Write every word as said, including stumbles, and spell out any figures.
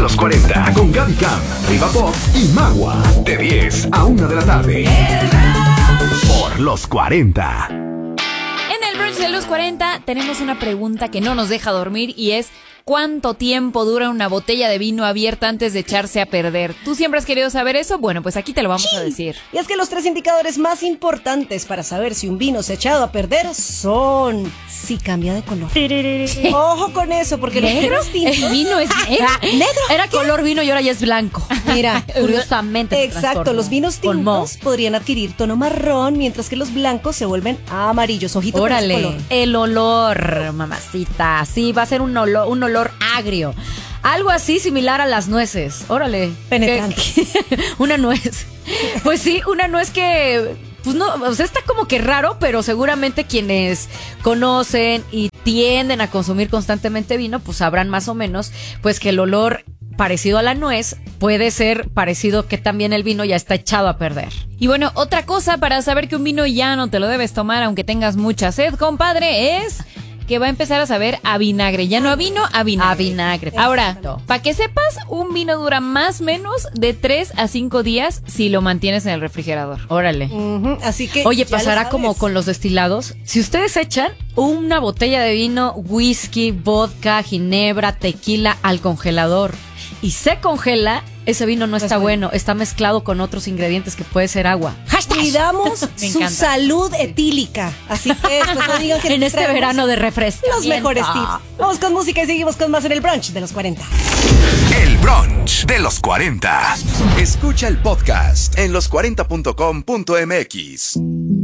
los cuarenta con Gaby Cam, Riva Pop y Magua. De diez a una de la tarde. Por los cuarenta. En el brunch de los cuarenta tenemos una pregunta que no nos deja dormir y es: ¿cuánto tiempo dura una botella de vino abierta antes de echarse a perder? ¿Tú siempre has querido saber eso? Bueno, pues aquí te lo vamos sí. a decir. Y es que los tres indicadores más importantes para saber si un vino se ha echado a perder son si cambia de color. Sí. Ojo con eso, porque ¿negro? los vinos tintos... El vino es negro. ¿Negro? Era color vino y ahora ya es blanco. Mira, curiosamente. Exacto, los vinos tintos podrían adquirir tono marrón, mientras que los blancos se vuelven amarillos. Ojito con ese color. El olor, mamacita. Sí, va a ser un olor, un olor agrio. Algo así similar a las nueces. Órale. Penetrante. Una nuez. Pues sí, una nuez que, pues no, o sea, está como que raro, pero seguramente quienes conocen y tienden a consumir constantemente vino, pues sabrán más o menos, pues que el olor parecido a la nuez puede ser parecido que también el vino ya está echado a perder. Y bueno, otra cosa para saber que un vino ya no te lo debes tomar aunque tengas mucha sed, compadre, es que va a empezar a saber a vinagre. Ya no a vino, a vinagre. A vinagre. Ahora, para que sepas, un vino dura más o menos de tres a cinco días si lo mantienes en el refrigerador. Órale. Uh-huh. Así que oye, pasará como con los destilados. Si ustedes echan una botella de vino, whisky, vodka, ginebra, tequila al congelador y se congela, ese vino no está bueno, está mezclado con otros ingredientes que puede ser agua. Cuidamos su salud etílica. Así que pues, no digan que en este verano de refresco. Los mejores tips. Vamos con música y seguimos con más en el brunch de los cuarenta. El brunch de los cuarenta. Escucha el podcast en los cuarenta punto com punto m x.